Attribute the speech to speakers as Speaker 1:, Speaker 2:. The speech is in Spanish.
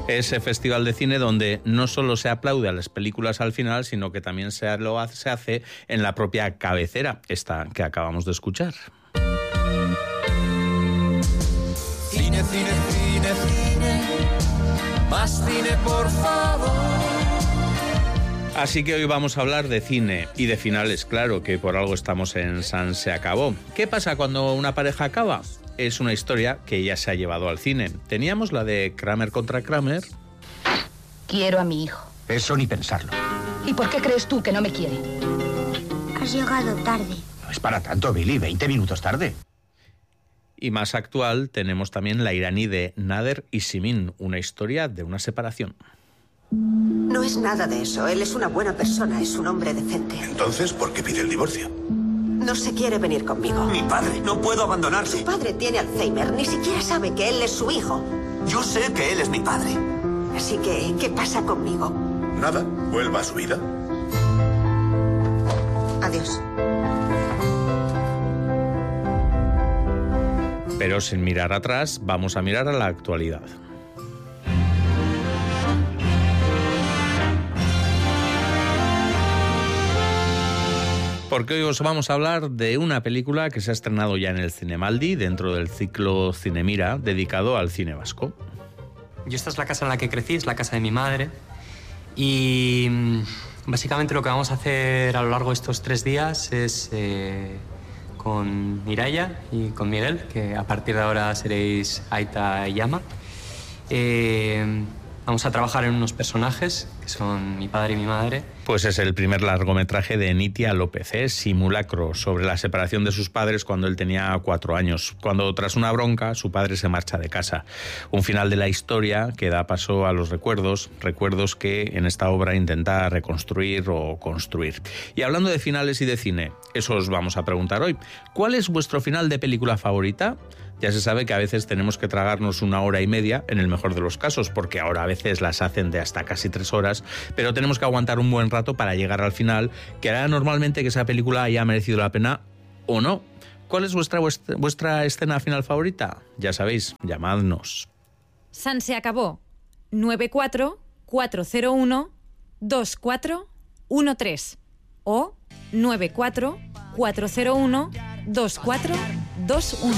Speaker 1: Ese festival de cine donde no solo se aplaude a las películas al final, sino que también se hace en la propia cabecera, esta que acabamos de escuchar.
Speaker 2: Cine, cine, cine, cine, más cine, por favor.
Speaker 1: Así que hoy vamos a hablar de cine y de finales, claro, que por algo estamos en San Se Acabó. ¿Qué pasa cuando una pareja acaba? Es una historia que ya se ha llevado al cine. Teníamos la de Kramer contra Kramer.
Speaker 3: Quiero a mi hijo.
Speaker 4: Eso ni pensarlo.
Speaker 3: ¿Y por qué crees tú que no me quiere?
Speaker 5: Has llegado tarde.
Speaker 4: No es para tanto, Billy, 20 minutos tarde.
Speaker 1: Y más actual tenemos también la iraní de Nader y Simin, una historia de una separación.
Speaker 6: No es nada de eso. Él es una buena persona, es un hombre decente.
Speaker 7: Entonces, ¿por qué pide el divorcio?
Speaker 6: No se quiere venir conmigo.
Speaker 7: Mi padre, no puedo abandonarse.
Speaker 6: Su padre tiene Alzheimer, ni siquiera sabe que él es su hijo.
Speaker 7: Yo sé que él es mi padre.
Speaker 6: Así que, ¿qué pasa conmigo?
Speaker 7: Nada, vuelva a su vida.
Speaker 6: Adiós.
Speaker 1: Pero sin mirar atrás, vamos a mirar a la actualidad. Porque hoy os vamos a hablar de una película que se ha estrenado ya en el Cinemaldi, dentro del ciclo Cinemira, dedicado al cine vasco.
Speaker 8: Yo esta es la casa en la que crecí, es la casa de mi madre. Y básicamente lo que vamos a hacer a lo largo de estos 3 días es con Mireia y con Miguel, que a partir de ahora seréis Aita y Yama. Vamos a trabajar en unos personajes que son mi padre y mi madre.
Speaker 1: Pues es el primer largometraje de Nitia López, Simulacro, sobre la separación de sus padres cuando él tenía 4 años. Cuando, tras una bronca, su padre se marcha de casa. Un final de la historia que da paso a los recuerdos que en esta obra intenta reconstruir o construir. Y hablando de finales y de cine, eso os vamos a preguntar hoy. ¿Cuál es vuestro final de película favorita? Ya se sabe que a veces tenemos que tragarnos 1 hora y media, en el mejor de los casos, porque ahora a veces las hacen de hasta casi 3 horas, pero tenemos que aguantar un buen rato para llegar al final, que hará normalmente que esa película haya merecido la pena o no. ¿Cuál es vuestra escena final favorita? Ya sabéis, llamadnos.
Speaker 9: San Se Acabó. 94 401 2413 o 94 401 2421.